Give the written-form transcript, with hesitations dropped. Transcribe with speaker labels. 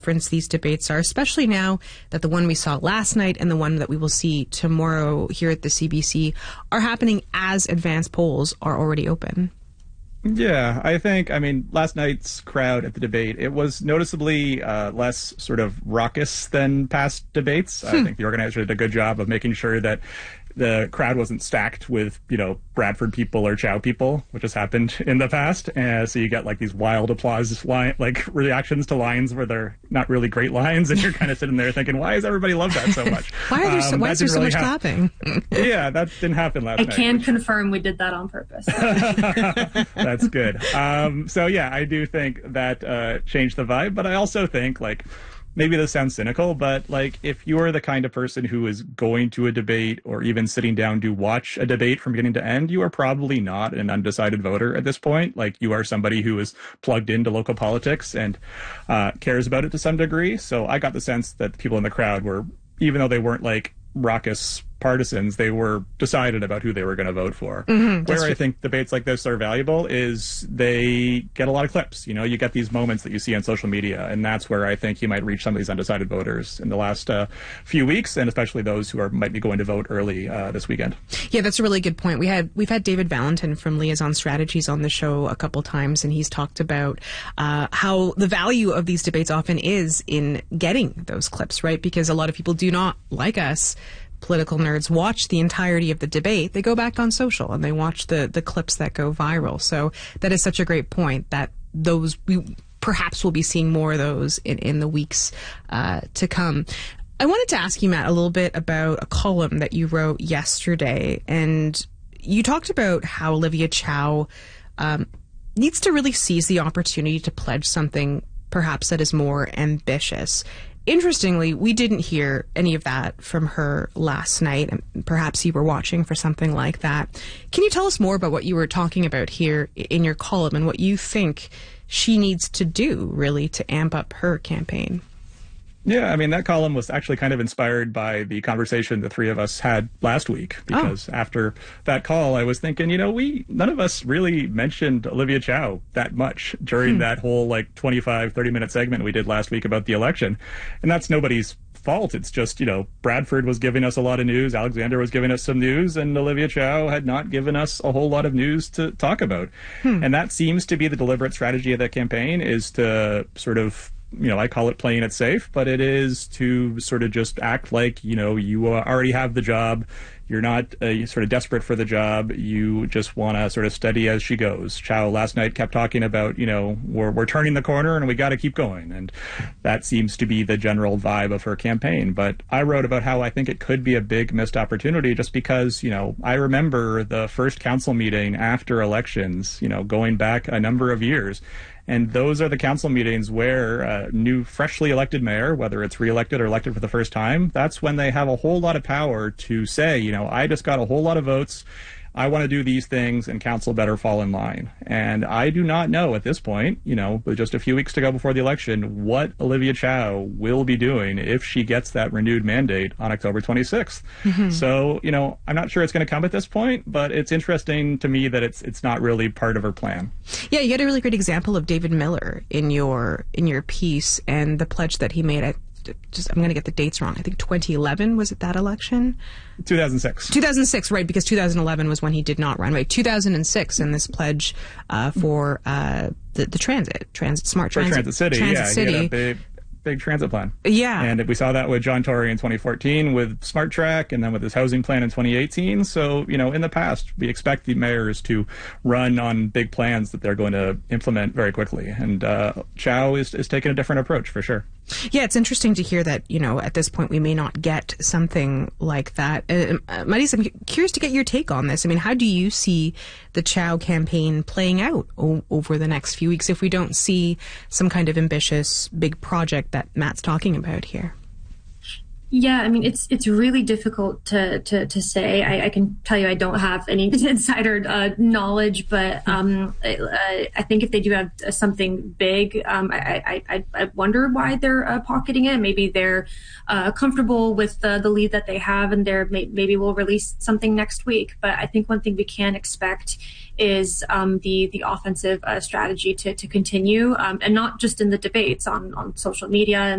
Speaker 1: difference these debates are, especially now that the one we saw last night and the one that we will see tomorrow here at the CBC are happening as advanced polls are already open.
Speaker 2: Yeah, I mean, last night's crowd at the debate, it was noticeably less sort of raucous than past debates. I think the organizer did a good job of making sure that the crowd wasn't stacked with, Bradford people or Chow people, which has happened in the past. So you get like these wild applause reactions to lines where they're not really great lines, and you're kind of sitting there thinking, why does everybody love that so much?
Speaker 1: Why is there so much clapping?
Speaker 2: Yeah, that didn't happen last night.
Speaker 3: I can confirm we did that on purpose.
Speaker 2: That's good. So yeah, I do think that changed the vibe, but I also think maybe this sounds cynical, but if you are the kind of person who is going to a debate or even sitting down to watch a debate from beginning to end, you are probably not an undecided voter at this point. You are somebody who is plugged into local politics and cares about it to some degree. So I got the sense that the people in the crowd were, even though they weren't raucous partisans, they were decided about who they were going to vote for. Where I think debates like this are valuable is they get a lot of clips. You get these moments that you see on social media, and that's where I think you might reach some of these undecided voters in the last few weeks, and especially those who might be going to vote early this weekend.
Speaker 1: Yeah, that's a really good point. We've had David Valentin from Liaison Strategies on the show a couple times, and he's talked about how the value of these debates often is in getting those clips, right? Because a lot of people do not, like us, political nerds, watch the entirety of the debate. They go back on social and they watch the clips that go viral. So that is such a great point that we perhaps will be seeing more of those in the weeks to come. I wanted to ask you, Matt, a little bit about a column that you wrote yesterday, and you talked about how Olivia Chow needs to really seize the opportunity to pledge something perhaps that is more ambitious. Interestingly, we didn't hear any of that from her last night, and perhaps you were watching for something like that. Can you tell us more about what you were talking about here in your column and what you think she needs to do, really, to amp up her campaign?
Speaker 2: Yeah, I mean, that column was actually kind of inspired by the conversation the three of us had last week, because after that call, I was thinking, none of us really mentioned Olivia Chow that much during that whole 25, 30-minute segment we did last week about the election. And that's nobody's fault. It's just, Bradford was giving us a lot of news, Alexander was giving us some news, and Olivia Chow had not given us a whole lot of news to talk about. And that seems to be the deliberate strategy of the campaign, is to sort of, I call it playing it safe, but it is to sort of just act like, you already have the job. You're not sort of desperate for the job. You just want to sort of study as she goes. Chow last night kept talking about, we're turning the corner and we got to keep going. And that seems to be the general vibe of her campaign. But I wrote about how I think it could be a big missed opportunity, just because, I remember the first council meeting after elections, going back a number of years. And those are the council meetings where a new, freshly elected mayor, whether it's reelected or elected for the first time, that's when they have a whole lot of power to say, I just got a whole lot of votes. I want to do these things, and council better fall in line. And I do not know at this point, with just a few weeks to go before the election, what Olivia Chow will be doing if she gets that renewed mandate on October 26th. So, I'm not sure it's going to come at this point, but it's interesting to me that it's not really part of her plan.
Speaker 1: Yeah, you had a really great example of David Miller in your piece and the pledge that he made. I'm going to get the dates wrong. I think 2011, was it that election?
Speaker 2: 2006.
Speaker 1: 2006, right, because 2011 was when he did not run. Right, 2006, and this pledge for the smart transit.
Speaker 2: Transit City,
Speaker 1: Transit
Speaker 2: yeah.
Speaker 1: City.
Speaker 2: He had a big transit plan.
Speaker 1: Yeah.
Speaker 2: And we saw that with John Tory in 2014 with Smart Track, and then with his housing plan in 2018. So, in the past, we expect the mayors to run on big plans that they're going to implement very quickly. And Chow is taking a different approach, for sure.
Speaker 1: Yeah, it's interesting to hear that, at this point we may not get something like that. Maris, I'm curious to get your take on this. I mean, how do you see the Chow campaign playing out over the next few weeks if we don't see some kind of ambitious big project that Matt's talking about here?
Speaker 3: Yeah, I mean, it's really difficult to say. I can tell you I don't have any insider knowledge, but I think if they do have something big, I wonder why they're pocketing it. Maybe they're comfortable with the lead that they have, and maybe we'll release something next week. But I think one thing we can expect is the offensive strategy to continue, and not just in the debates on social media